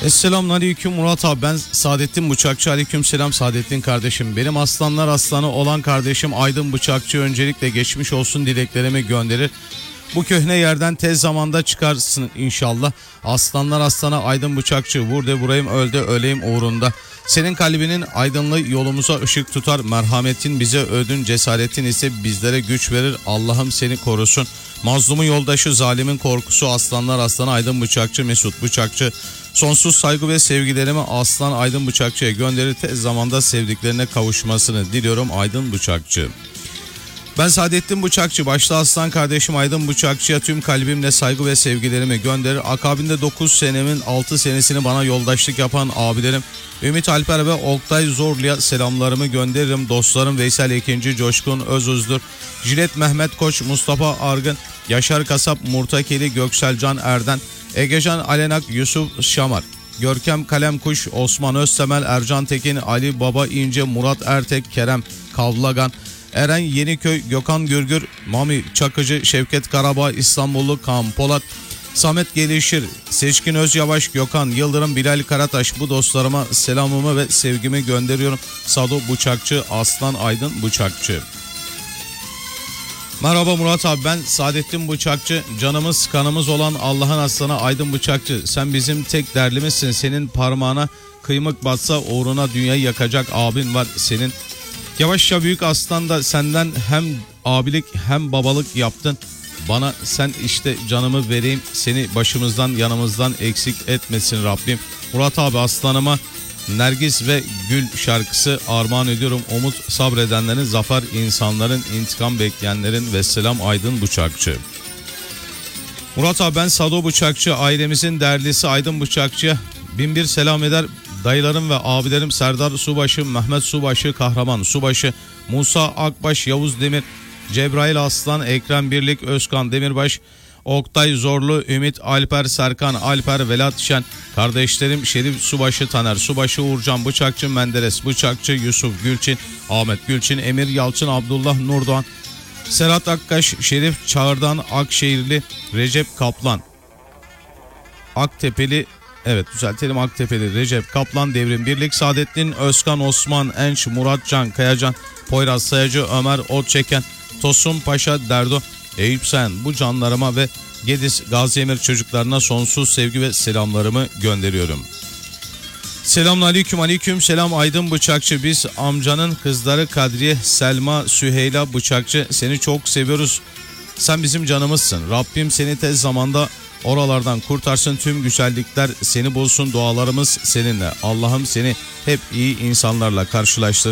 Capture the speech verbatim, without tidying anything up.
Esselamunaleyküm Murat abi, ben Saadettin Bıçakçı. Aleyküm selam Saadettin kardeşim. Benim aslanlar aslanı olan kardeşim Aydın Bıçakçı öncelikle geçmiş olsun dileklerimi gönderir. Bu köhne yerden tez zamanda çıkarsın inşallah. Aslanlar aslanı Aydın Bıçakçı, vur de vurayım, öl de öleyim uğrunda. Senin kalbinin aydınlığı yolumuza ışık tutar. Merhametin bize ödün, cesaretin ise bizlere güç verir. Allah'ım seni korusun. Mazlumun yoldaşı, zalimin korkusu. Aslanlar aslanı Aydın Bıçakçı, Mesut Bıçakçı. Sonsuz saygı ve sevgilerimi Aslan Aydın Bıçakçı'ya gönderir. Tez zamanda sevdiklerine kavuşmasını diliyorum Aydın Bıçakçı. Ben Saadettin Bıçakçı, başta aslan kardeşim Aydın Bıçakçı'ya tüm kalbimle saygı ve sevgilerimi gönderir. Akabinde dokuz senemin altı senesini bana yoldaşlık yapan abilerim Ümit Alper ve Oktay Zorlu'ya selamlarımı gönderirim. Dostlarım Veysel Ekinci, Coşkun Özüzdür, Jilet Mehmet Koç, Mustafa Argın, Yaşar Kasap, Murtakeli, Gökselcan Erden, Egecan Alenak, Yusuf Şamar, Görkem Kalemkuş, Osman Öztemel, Ercan Tekin, Ali Baba İnce, Murat Ertek, Kerem Kavlagan, Eren Yeniköy, Gökhan Gürgür, Mami Çakıcı, Şevket Karabağ, İstanbullu Kaan Polat, Samet Gelişir, Seçkin Özyavaş, Gökhan Yıldırım, Bilal Karataş, bu dostlarıma selamımı ve sevgimi gönderiyorum. Sado Bıçakçı, Aslan Aydın Bıçakçı. Merhaba Murat abi, ben Saadettin Bıçakçı. Canımız kanımız olan Allah'ın aslanı Aydın Bıçakçı. Sen bizim tek derlimizsin. Senin parmağına kıymık batsa uğruna dünyayı yakacak abin var senin. Yavaşça büyük aslan da senden hem abilik hem babalık yaptın. Bana sen işte canımı vereyim, seni başımızdan yanımızdan eksik etmesin Rabbim. Murat abi, aslanıma Nergis ve Gül şarkısı armağan ediyorum. Umut sabredenlerin, zafer insanların, intikam bekleyenlerin. Vesselam Aydın Bıçakçı. Murat abi, ben Sado Bıçakçı, ailemizin değerlisi Aydın Bıçakçı'ya bin bir selam eder. Dayılarım ve abilerim Serdar Subaşı, Mehmet Subaşı, Kahraman Subaşı, Musa Akbaş, Yavuz Demir, Cebrail Aslan, Ekrem Birlik, Özkan Demirbaş, Oktay Zorlu, Ümit Alper, Serkan Alper, Velat Şen, kardeşlerim Şerif Subaşı, Taner Subaşı, Uğurcan Bıçakçı, Menderes Bıçakçı, Yusuf Gülçin, Ahmet Gülçin, Emir Yalçın, Abdullah Nurdoğan, Serhat Akkaş, Şerif Çağırdan, Akşehirli, Recep Kaplan, Aktepeli, evet düzeltelim, Aktepeli Recep Kaplan, Devrim Birlik, Saadettin Özkan, Osman Enç, Murat Can Kayacan, Poyraz Sayacı, Ömer Otçeken, Tosun Paşa Derdo, Eyüp Sen, bu canlarıma ve Gediz Gaziemir çocuklarına sonsuz sevgi ve selamlarımı gönderiyorum. Selamünaleyküm, aleyküm selam Aydın Bıçakçı. Biz amcanın kızları Kadriye, Selma, Süheyla Bıçakçı, seni çok seviyoruz. Sen bizim canımızsın. Rabbim seni tez zamanda oralardan kurtarsın. Tüm güzellikler seni bulsun. Dualarımız seninle. Allah'ım seni hep iyi insanlarla karşılaştırsın.